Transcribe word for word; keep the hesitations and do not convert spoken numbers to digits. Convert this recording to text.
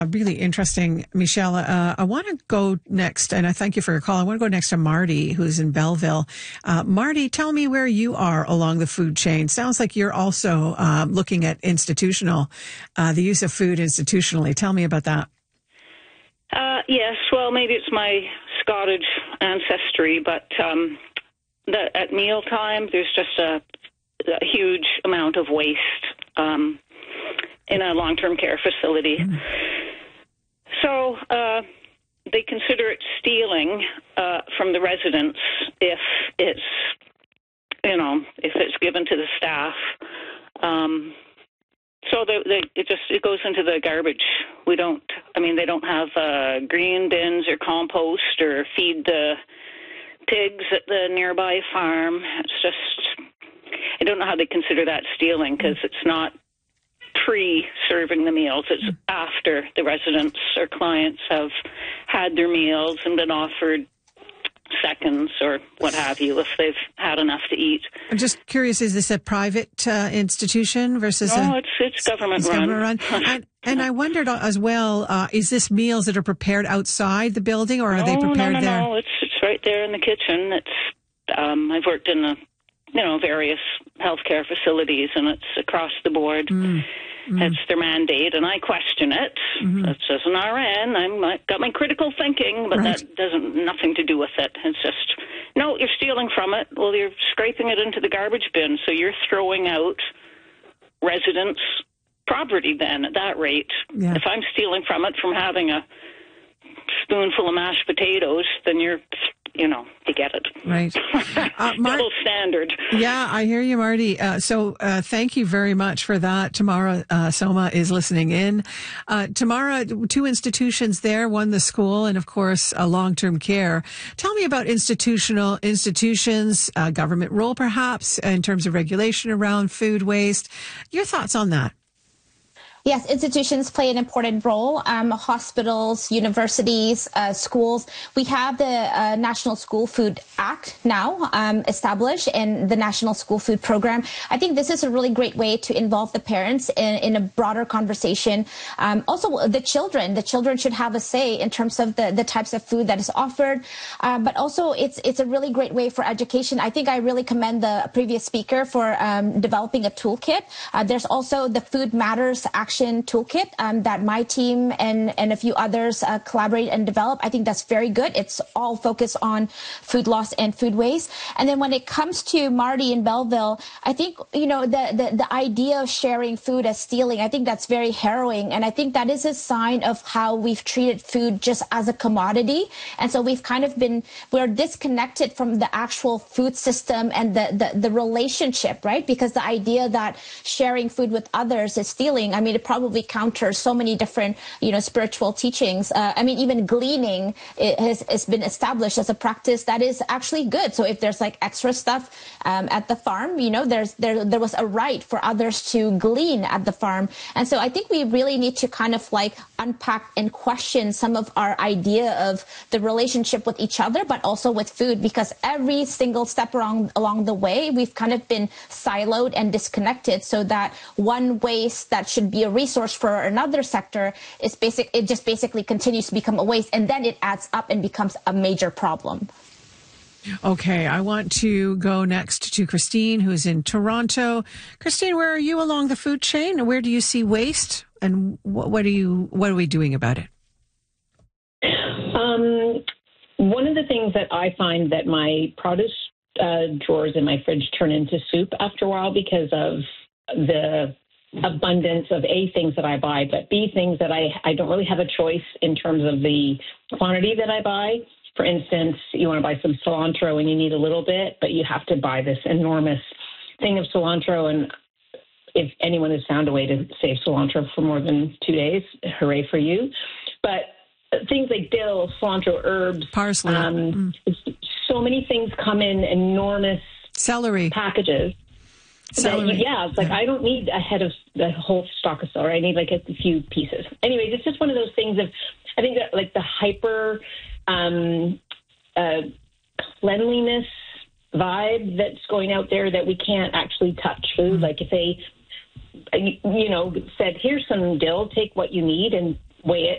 Really interesting, Michelle. Uh, I want to go next, and I thank you for your call. I want to go next to Marty, who's in Belleville. Uh, Marty, tell me where you are along the food chain. Sounds like you're also uh, looking at institutional, uh, the use of food institutionally. Tell me about that. Uh, yes, well, maybe it's my Scottish ancestry, but um, the, at mealtime, there's just a, a huge amount of waste um, in a long-term care facility. Mm. So uh, they consider it stealing uh, from the residents if it's, you know, if it's given to the staff. Um, so the, the, it just it goes into the garbage. We don't. I mean, they don't have uh, green bins or compost or feed the pigs at the nearby farm. It's just I don't know how they consider that stealing because it's not pre-serving the meals. It's after the residents or clients have had their meals and been offered seconds or what have you if they've had enough to eat. I'm just curious, is this a private uh, institution versus no, a... it's, it's government it's run. Government run. and, and I wondered as well, uh, is this meals that are prepared outside the building or are no, they prepared no, no, there? No, it's, it's right there in the kitchen. It's um, I've worked in the you know, various healthcare facilities, and it's across the board. Mm, mm. It's their mandate, and I question it. Mm-hmm. It's as an R N, I'm I've got my critical thinking, but right. that doesn't nothing to do with it. It's just, no, you're stealing from it. Well, you're scraping it into the garbage bin, so you're throwing out residents' property then at that rate. Yeah. If I'm stealing from it from having a spoonful of mashed potatoes, then you're... You know, to get it. Right. Uh, Mar- Double standard. Yeah, I hear you, Marty. Uh, so uh, thank you very much for that. Tamara uh, Soma is listening in. Uh, Tamara, two institutions there, one the school and, of course, uh, long-term care. Tell me about institutional institutions, uh, government role perhaps, in terms of regulation around food waste. Your thoughts on that? Yes, institutions play an important role. Um, hospitals, universities, uh, schools. We have the uh, National School Food Act now um, established and the National School Food Program. I think this is a really great way to involve the parents in, in a broader conversation. Um, also, the children. The children should have a say in terms of the, the types of food that is offered. Uh, but also, it's it's a really great way for education. I think I really commend the previous speaker for um, developing a toolkit. Uh, there's also the Food Matters Action toolkit um, that my team and, and a few others uh, collaborate and develop. I think that's very good. It's all focused on food loss and food waste. And then when it comes to Marty in Belleville, I think, you know, the, the, the idea of sharing food as stealing, I think that's very harrowing. And I think that is a sign of how we've treated food just as a commodity. And so we've kind of been, we're disconnected from the actual food system and the, the, the relationship, right? Because the idea that sharing food with others is stealing, I mean, it probably counters so many different, you know, spiritual teachings. Uh, I mean, even gleaning has, has been established as a practice that is actually good. So if there's like extra stuff um, at the farm, you know, there's there there was a right for others to glean at the farm. And so I think we really need to kind of like unpack and question some of our idea of the relationship with each other, but also with food, because every single step along along the way, we've kind of been siloed and disconnected, so that one waste that should be a resource for another sector is basic. It just basically continues to become a waste, and then it adds up and becomes a major problem. Okay, I want to go next to Christine, who's in Toronto. Christine, where are you along the food chain? Where do you see waste, and what, what are you? What are we doing about it? Um, one of the things that I find that my produce uh, drawers in my fridge turn into soup after a while because of the abundance of A, things that I buy, but B, things that I, I don't really have a choice in terms of the quantity that I buy. For instance, you want to buy some cilantro and you need a little bit, but you have to buy this enormous thing of cilantro. And if anyone has found a way to save cilantro for more than two days, hooray for you. But things like dill, cilantro, herbs, parsley, um, mm. so many things come in enormous celery packages. That, yeah, it's like yeah. I don't need a head of the whole stock of celery. I need like a few pieces. Anyways, it's just one of those things of, I think that like the hyper um, uh, cleanliness vibe that's going out there that we can't actually touch food. Mm-hmm. Like if they, you know, said, here's some dill, take what you need and weigh it